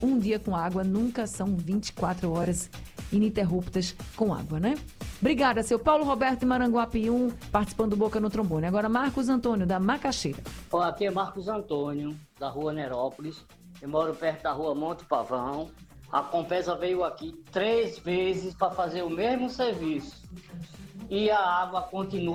um dia com água nunca são 24 horas ininterruptas com água, né? Obrigada, seu Paulo Roberto de Maranguapium, participando do Boca no Trombone. Agora, Marcos Antônio, da Macaxeira. Aqui é Marcos Antônio, da rua Nerópolis. Eu moro perto da rua Monte Pavão. A Compesa veio aqui 3 vezes para fazer o mesmo serviço. E a água continua